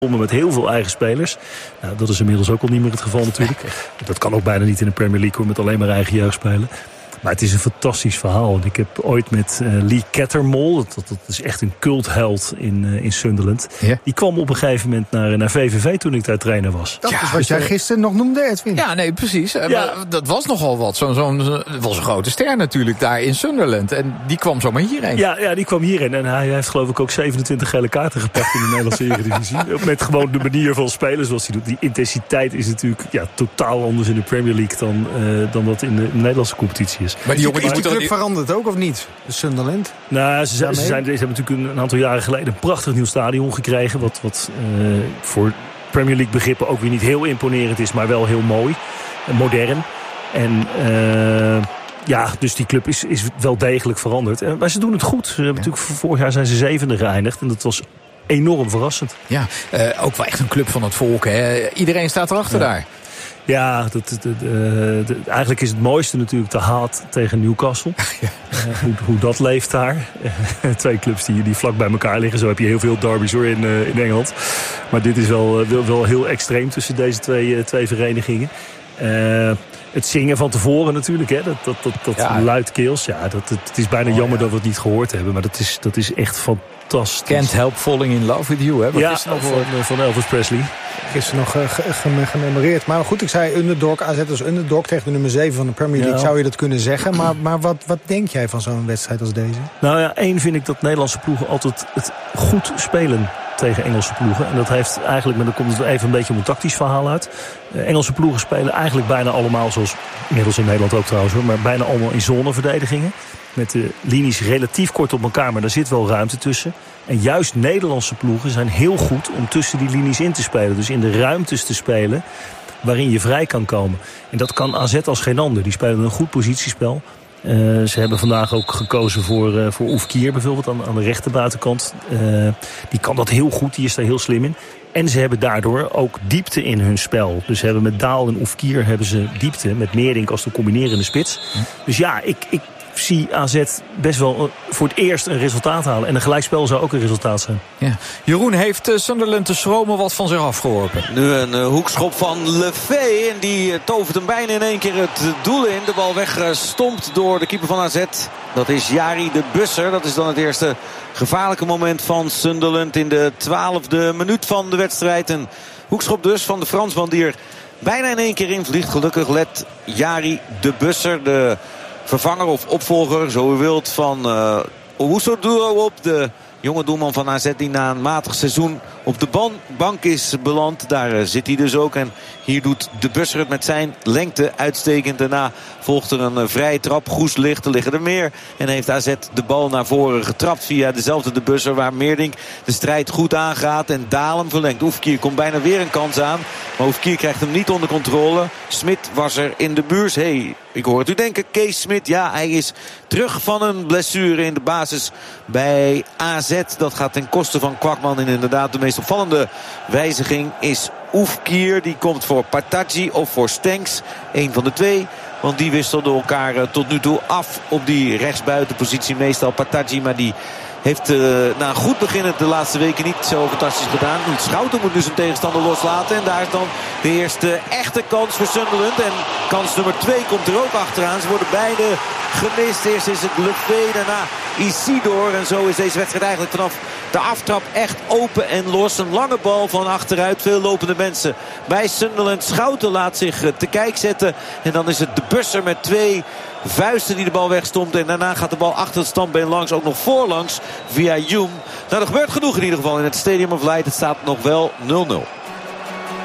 met heel veel eigen spelers. Nou, dat is inmiddels ook al niet meer het geval natuurlijk. Dat kan ook bijna niet in de Premier League hoor, met alleen maar eigen jeugdspelen. Maar het is een fantastisch verhaal. En ik heb ooit met Lee Cattermole, dat is echt een cultheld in Sunderland. Ja. Die kwam op een gegeven moment naar VVV toen ik daar trainer was. Dat is wat jij gisteren nog noemde, Edwin. Ja, nee, precies. Ja. Maar dat was nogal wat. Het was een grote ster natuurlijk daar in Sunderland. En die kwam zomaar hierheen. Ja, die kwam hierheen. En hij heeft geloof ik ook 27 gele kaarten gepakt in de Nederlandse Eredivisie. Met gewoon de manier van spelen zoals hij doet. Die intensiteit is natuurlijk totaal anders in de Premier League dan dat in de Nederlandse competitie is. Maar die jongen, is die club veranderd ook of niet? De Sunderland? Nou, ze hebben natuurlijk een aantal jaren geleden een prachtig nieuw stadion gekregen. Wat voor Premier League begrippen ook weer niet heel imponerend is, maar wel heel mooi. Modern. En dus die club is wel degelijk veranderd. Maar ze doen het goed. Ze hebben natuurlijk vorig jaar zijn ze 7e geëindigd. En dat was enorm verrassend. Ja, ook wel echt een club van het volk. Hè? Iedereen staat erachter daar. Ja, eigenlijk is het mooiste natuurlijk de haat tegen Newcastle. Ja. Hoe dat leeft daar. 2 clubs die vlak bij elkaar liggen. Zo heb je heel veel derbies hoor in Engeland. Maar dit is wel heel extreem tussen deze twee verenigingen. Het zingen van tevoren natuurlijk. Hè, dat luidkeels. Ja, het is bijna jammer dat we het niet gehoord hebben. Maar dat is echt fantastisch. Can't help falling in love with you. Hè? Ja, van Elvis Presley. Gisteren nog gememoreerd. Maar goed, ik zei underdog. AZ als underdog tegen de nummer 7 van de Premier League. Zou je dat kunnen zeggen? Maar wat denk jij van zo'n wedstrijd als deze? Nou ja, 1 vind ik dat Nederlandse ploegen altijd het goed spelen tegen Engelse ploegen. En dat heeft eigenlijk, maar dan komt het even een beetje om een tactisch verhaal uit. Engelse ploegen spelen eigenlijk bijna allemaal, zoals inmiddels in Nederland ook trouwens, maar bijna allemaal in zoneverdedigingen. Met de linies relatief kort op elkaar, maar daar zit wel ruimte tussen. En juist Nederlandse ploegen zijn heel goed om tussen die linies in te spelen. Dus in de ruimtes te spelen waarin je vrij kan komen. En dat kan AZ als geen ander. Die spelen een goed positiespel. Ze hebben vandaag ook gekozen voor Oefkier bijvoorbeeld aan de rechterbuitenkant. Die kan dat heel goed, die is daar heel slim in. En ze hebben daardoor ook diepte in hun spel. Dus ze hebben met Daal en Oefkier hebben ze diepte. Met Meerdink als de combinerende spits. Dus ja, ik zie AZ best wel voor het eerst een resultaat halen. En een gelijkspel zou ook een resultaat zijn. Ja. Jeroen, heeft Sunderland de schromen wat van zich afgeworpen? Nu een hoekschop van Lefay. En die tovert hem bijna in één keer het doel in. De bal weggestompt door de keeper van AZ. Dat is Jari de Busser. Dat is dan het eerste gevaarlijke moment van Sunderland in de 12e minuut van de wedstrijd. Een hoekschop dus van de Fransman die er bijna in één keer in vliegt. Gelukkig let Jari de Busser, de vervanger of opvolger, zo u wilt, van Owusu-Duro op. De jonge doelman van AZ die na een matig seizoen op de bank is beland. Daar zit hij dus ook. En hier doet de Busser het met zijn lengte uitstekend. Daarna volgt er een vrije trap. Goes ligt, er liggen er meer. En heeft AZ de bal naar voren getrapt via dezelfde de Busser, waar Meerdink de strijd goed aangaat. En Dalem verlengt. Oefkier komt bijna weer een kans aan. Maar Oefkier krijgt hem niet onder controle. Smit was er in de buurt. Ik hoor het u denken, Kees Smit. Ja, hij is terug van een blessure in de basis bij AZ. Dat gaat ten koste van Kwakman. En inderdaad de meest opvallende wijziging is Oefkier. Die komt voor Partaji of voor Stenks. Eén van de twee. Want die wisselden elkaar tot nu toe af op die rechtsbuitenpositie. Meestal Partaji, maar die heeft na een goed begin de laatste weken niet zo fantastisch gedaan. Schouten moet nu zijn tegenstander loslaten. En daar is dan de eerste echte kans voor Sunderland. En kans nummer 2 komt er ook achteraan. Ze worden beide gemist. Eerst is het Lefay, daarna Isidor. En zo is deze wedstrijd eigenlijk vanaf de aftrap echt open en los. Een lange bal van achteruit. Veel lopende mensen bij Sunderland. Schouten laat zich te kijk zetten. En dan is het de Busser met 2 vuisten die de bal wegstomt. En daarna gaat de bal achter het standbeen langs. Ook nog voorlangs via Hume. Nou, er gebeurt genoeg in ieder geval in het Stadium of Light. Het staat nog wel 0-0.